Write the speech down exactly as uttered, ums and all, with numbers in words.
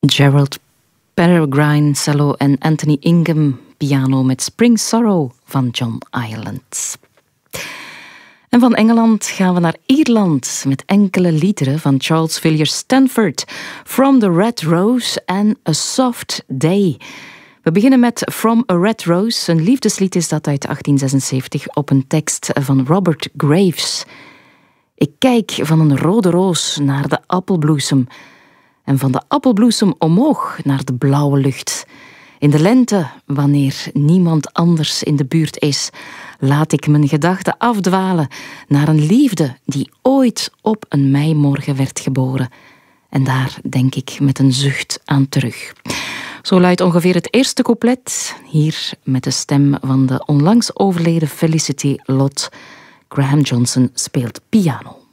Gerald Peregrine cello en Anthony Ingham piano met Spring Sorrow van John Ireland. En van Engeland gaan we naar Ierland met enkele liederen van Charles Villiers Stanford, From the Red Rose en A Soft Day. We beginnen met From a Red Rose. Een liefdeslied is dat uit achttien zesenzeventig op een tekst van Robert Graves. Ik kijk van een rode roos naar de appelbloesem en van de appelbloesem omhoog naar de blauwe lucht. In de lente, wanneer niemand anders in de buurt is, laat ik mijn gedachten afdwalen naar een liefde die ooit op een meimorgen werd geboren. En daar denk ik met een zucht aan terug. Zo luidt ongeveer het eerste couplet, hier met de stem van de onlangs overleden Felicity Lott. Graham Johnson speelt piano.